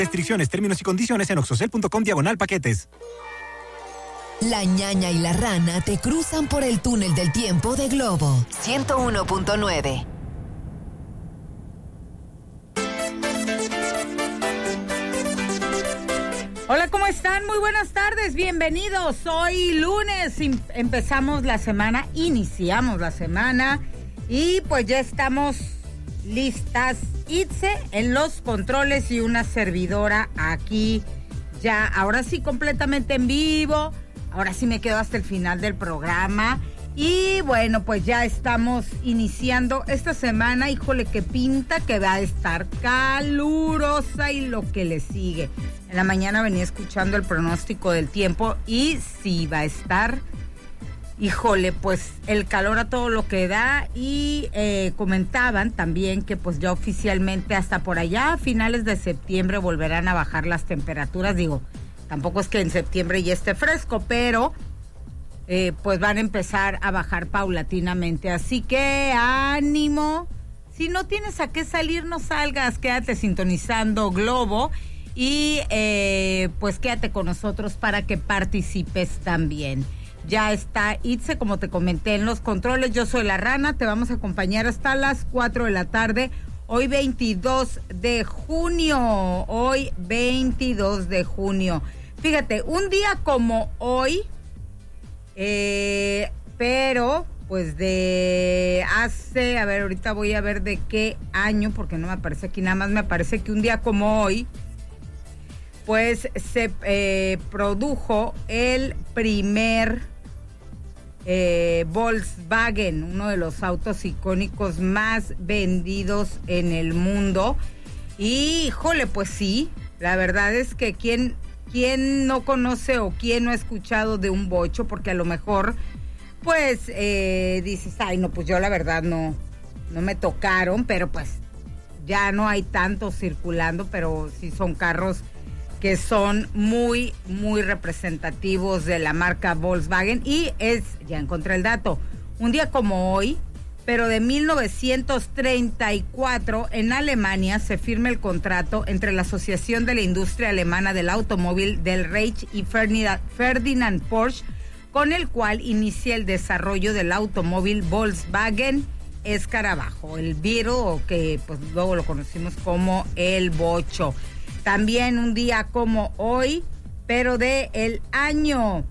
Restricciones, términos y condiciones en oxocel.com/paquetes. La ñaña y la rana te cruzan por el túnel del tiempo de Globo 101.9. Hola, ¿cómo están? Muy buenas tardes, bienvenidos. Hoy lunes empezamos la semana, iniciamos la semana y pues ya estamos listas. Itze en los controles y una servidora aquí ya, ahora sí completamente en vivo. Ahora sí me quedo hasta el final del programa. Y bueno, pues ya estamos iniciando esta semana. Híjole, que pinta que va a estar calurosa y lo que le sigue. En la mañana venía escuchando el pronóstico del tiempo y sí va a estar, híjole, pues el calor a todo lo que da. Y comentaban también que pues ya oficialmente hasta por allá a finales de septiembre volverán a bajar las temperaturas. Digo, tampoco es que en septiembre ya esté fresco, pero pues van a empezar a bajar paulatinamente. Así que ánimo. Si no tienes a qué salir, no salgas. Quédate sintonizando Globo y pues quédate con nosotros para que participes también. Ya está Itze, como te comenté, en los controles. Yo soy la Rana. Te vamos a acompañar hasta las 4 de la tarde. Hoy 22 de junio. Hoy 22 de junio. Fíjate, un día como hoy... pero pues de hace, a ver, ahorita voy a ver de qué año, porque no me aparece aquí, nada más me aparece que un día como hoy pues se produjo el primer Volkswagen, uno de los autos icónicos más vendidos en el mundo. Y híjole, pues sí, la verdad es que ¿Quién no conoce o quién no ha escuchado de un bocho? Porque a lo mejor, pues, dices, ay, no, pues yo la verdad no me tocaron, pero pues ya no hay tantos circulando, pero sí son carros que son muy, muy representativos de la marca Volkswagen. Y ya encontré el dato, un día como hoy, pero de 1934, en Alemania se firma el contrato entre la Asociación de la Industria Alemana del Automóvil del Reich y Ferdinand Porsche, con el cual inicia el desarrollo del automóvil Volkswagen Escarabajo, el Beetle, o que pues luego lo conocimos como el bocho. También un día como hoy, pero de el año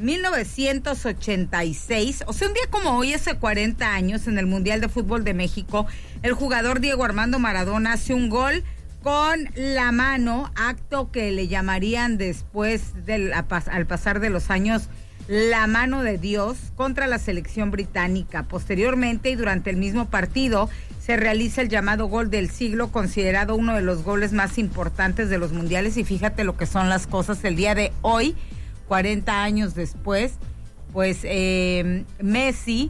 1986, o sea, un día como hoy, hace 40 años, en el Mundial de Fútbol de México, el jugador Diego Armando Maradona hace un gol con la mano, acto que le llamarían después al pasar de los años la mano de Dios, contra la selección británica. Posteriormente y durante el mismo partido se realiza el llamado gol del siglo, considerado uno de los goles más importantes de los mundiales. Y fíjate lo que son las cosas, el día de hoy, 40 años después, pues Messi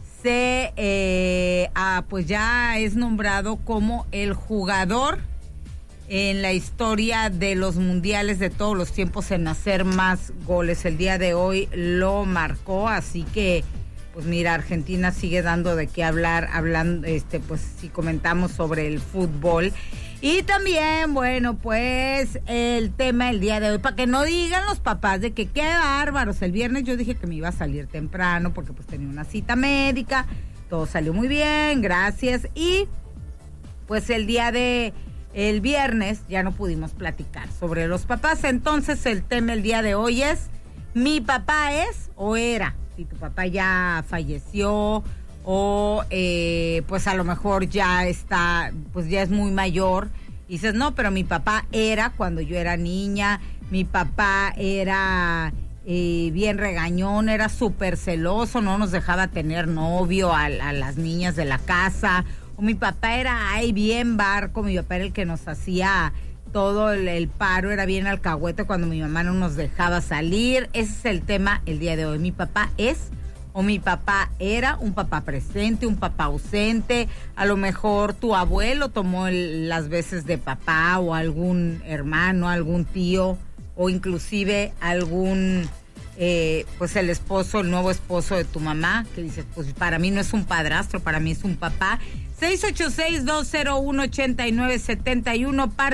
pues ya es nombrado como el jugador en la historia de los mundiales de todos los tiempos en hacer más goles. El día de hoy lo marcó, así que pues mira, Argentina sigue dando de qué hablar, hablando, pues si comentamos sobre el fútbol. Y también, bueno, pues el tema del día de hoy, para que no digan los papás de que qué bárbaros. El viernes yo dije que me iba a salir temprano porque pues tenía una cita médica, todo salió muy bien, gracias. Y pues el viernes ya no pudimos platicar sobre los papás. Entonces el tema el día de hoy es, ¿mi papá es o era? Si tu papá ya falleció o pues a lo mejor ya está, pues ya es muy mayor, y dices, no, pero mi papá era cuando yo era niña, mi papá era bien regañón, era súper celoso, no nos dejaba tener novio a las niñas de la casa, o mi papá era bien barco, mi papá era el que nos hacía todo el paro, era bien alcahuete cuando mi mamá no nos dejaba salir. Ese es el tema el día de hoy. Mi papá es o mi papá era, un papá presente, un papá ausente. A lo mejor tu abuelo tomó las veces de papá, o algún hermano, algún tío, o inclusive algún pues el nuevo esposo de tu mamá, que dices, pues para mí no es un padrastro, para mí es un papá. 686-201-8971,